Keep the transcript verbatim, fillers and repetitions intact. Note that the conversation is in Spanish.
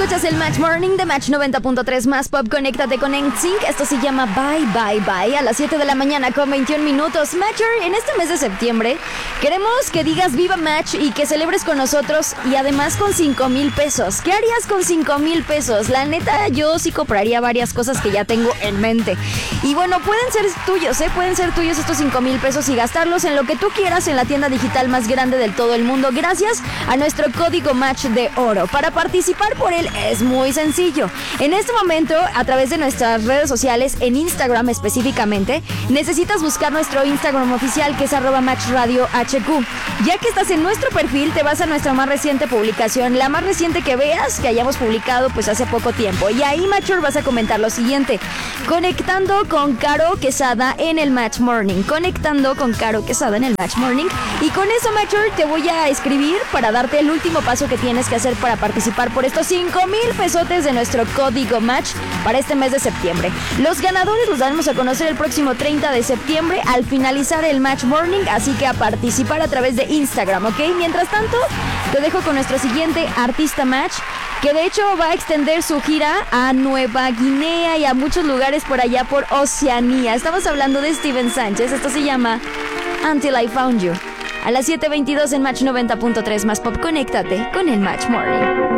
Escuchas el Match Morning de Match noventa punto tres más Pop. Conéctate con N Sync. Esto se llama Bye Bye Bye a las siete de la mañana con veintiún minutos. Matcher, en este mes de septiembre queremos que digas viva Match y que celebres con nosotros y además con cinco mil pesos. ¿Qué harías con cinco mil pesos? La neta, yo sí compraría varias cosas que ya tengo en mente. Y bueno, pueden ser tuyos, ¿eh? Pueden ser tuyos estos cinco mil pesos y gastarlos en lo que tú quieras en la tienda digital más grande del todo el mundo, gracias a nuestro código Match de oro. Para participar por él es muy sencillo. En este momento, a través de nuestras redes sociales, en Instagram específicamente, necesitas buscar nuestro Instagram oficial, que es arroba Match Radio H Q. Ya que estás en nuestro perfil, te vas a nuestra más reciente publicación, la más reciente que veas que hayamos publicado pues hace poco tiempo. Y ahí, Matcher, vas a comentar lo siguiente: conectando con Caro Quesada en el Match Morning. Conectando con Caro Quesada en el Match Morning. Y con eso, Matcher, te voy a escribir para darte el último paso que tienes que hacer para participar por estos cinco mil pesotes de nuestro código Match para este mes de septiembre. Los ganadores los daremos a conocer el próximo treinta de septiembre al finalizar el Match Morning, así que a participar a través de Instagram, ¿ok? Mientras tanto, te dejo con nuestro siguiente artista Match, que de hecho va a extender su gira a Nueva Guinea y a muchos lugares por allá por Oceanía. Estamos hablando de Steven Sánchez. Esto se llama Until I Found You. A las siete veintidós en Match noventa punto tres más Pop. Conéctate con el Match Morning.